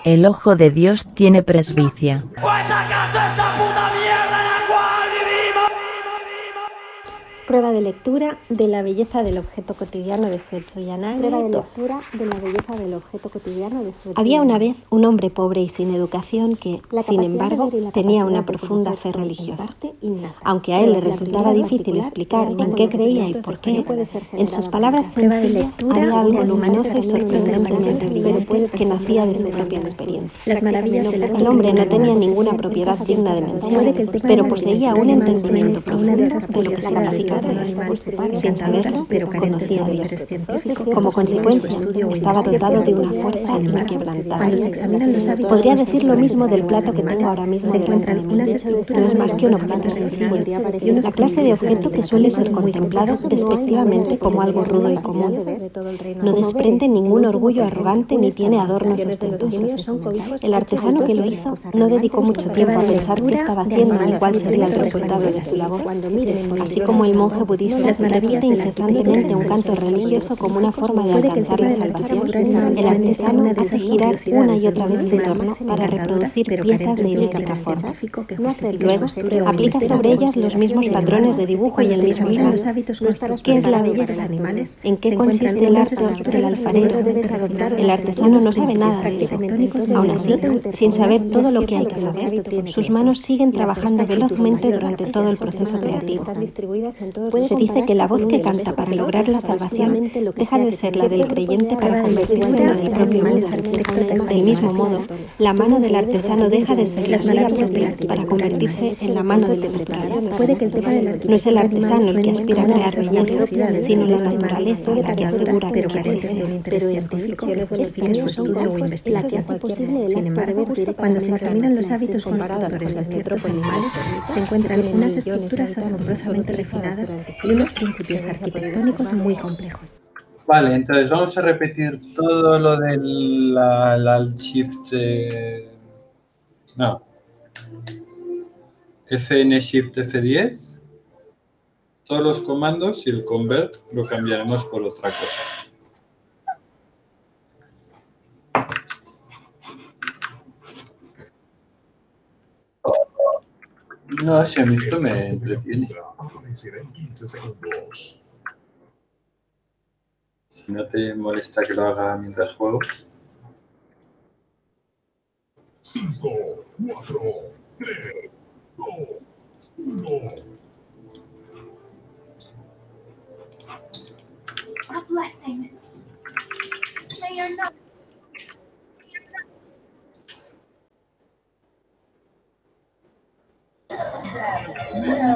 El ojo de Dios tiene presbicia. ¿Pues acaso esta puta mierda en la cual vivimos? Prueba de lectura de la belleza del objeto cotidiano de Suecho Yanagi. Prueba de lectura de la belleza del objeto cotidiano de Suecho. Había una vez un hombre pobre y sin educación que, sin embargo, tenía una profunda fe religiosa. Aunque a él le resultaba difícil explicar en qué creía y por qué, en sus palabras sencillas había algo luminoso y sorprendentemente brillante que nacía de su propia experiencia. El hombre no tenía ninguna propiedad digna de mención, pero poseía un entendimiento profundo de lo que significa sin saberlo, pero conocía a Dios. Como consecuencia, estaba dotado de una fuerza inquebrantable. Podría decir lo mismo del plato que tengo ahora mismo delante de mí. No es más que un objeto sencillo. La clase de objeto que suele ser contemplado despectivamente como algo rudo y común. No desprende ningún orgullo arrogante ni tiene adornos ostentosos. El artesano que lo hizo no dedicó mucho tiempo a pensar qué estaba haciendo ni cuál sería el resultado de su labor. Así como el monje budista repite incesantemente un canto religioso como una forma de alcanzar la salvación, el artesano hace girar una y otra vez su torno para reproducir piezas de idéntica forma. Luego, aplica sobre ellas los mismos patrones de dibujo y el mismo ritmo. ¿Qué es la belleza? ¿En qué consiste el arte del alfarero? El artesano no sabe nada de eso. Aún así, sin saber todo lo que hay que saber, sus manos siguen trabajando velozmente durante todo el proceso creativo. Se dice que la voz que canta para lograr la salvación deja de ser la del creyente para convertirse en la del propio Buda. Del mismo modo, la mano del artesano deja de ser la suya propia para convertirse en la mano del ilustrador. No es el artesano el que aspira a crear belleza, sino la naturaleza la que asegura que así sea. Pero en construcciones cristianas son ojos la que hace posible el acto de ver cuando se examinan los hábitos constructores de ciertos animales, se encuentran unas estructuras asombrosamente refinadas y unos principios arquitectónicos muy complejos. Vale, entonces vamos a repetir todo lo del Alt Shift. No. FN Shift F10. Todos los comandos y el convert lo cambiaremos por otra cosa. No, si a mí esto me entretiene. Si no te molesta que lo haga mientras juego. 5, 4, 3, 2, 1. A blessing. May your not.